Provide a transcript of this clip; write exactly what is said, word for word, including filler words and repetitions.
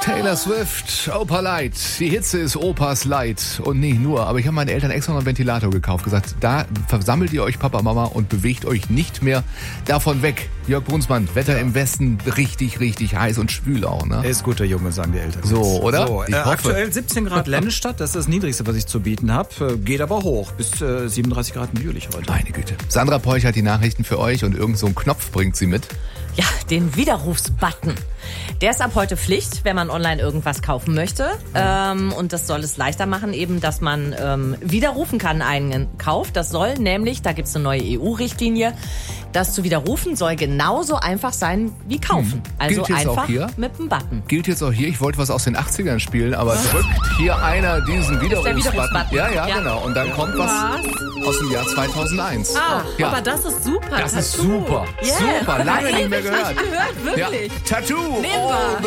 Taylor Swift, Opa Light. Die Hitze ist Opas Light. Und nicht nur, aber ich habe meinen Eltern extra noch einen Ventilator gekauft. Gesagt, da versammelt ihr euch, Papa, Mama, und bewegt euch nicht mehr davon weg. Jörg Brunsmann, Wetter im Westen richtig, richtig heiß und schwül auch, ne? Er ist guter Junge, sagen die Eltern. So, oder? So, ich äh, hoffe. Aktuell siebzehn Grad Lennestadt, das ist das Niedrigste, was ich zu bieten habe. Geht aber hoch, bis äh, siebenunddreißig Grad in Jülich heute. Meine Güte. Sandra Peuch hat die Nachrichten für euch und irgend so einen Knopf bringt sie mit. Ja, den Widerrufsbutton. Der ist ab heute Pflicht, wenn man online irgendwas kaufen möchte. Ähm, und das soll es leichter machen, eben, dass man ähm, widerrufen kann einen Kauf. Das soll nämlich, da gibt's eine neue E U-Richtlinie, das zu widerrufen soll genauso einfach sein wie kaufen. Also Gilt jetzt auch einfach hier? mit einem Button. Gilt jetzt auch hier, ich wollte was aus den achtzigern spielen, aber drückt hier einer diesen Widerrufsbutton. Widerrufsbutton. Ja, ja, Ja. genau. Und dann kommt was aus dem Jahr zweitausendeins. Ah, Ja. aber das ist super. Das ist Tattoo. super. Yes. Super. Lange nicht mehr Ewig gehört. nicht gehört, wirklich. Ja. Tattoo. Nehmen wir. Oh,